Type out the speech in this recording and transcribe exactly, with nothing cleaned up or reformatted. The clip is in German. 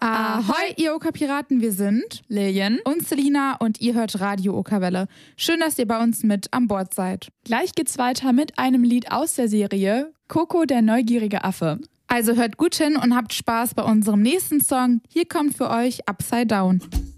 Ahoi, ihr Oka-Piraten, wir sind Lilian und Selina und ihr hört Radio Oka-Welle. Schön, dass ihr bei uns mit an Bord seid. Gleich geht's weiter mit einem Lied aus der Serie Coco, der neugierige Affe. Also hört gut hin und habt Spaß bei unserem nächsten Song. Hier kommt für euch Upside Down.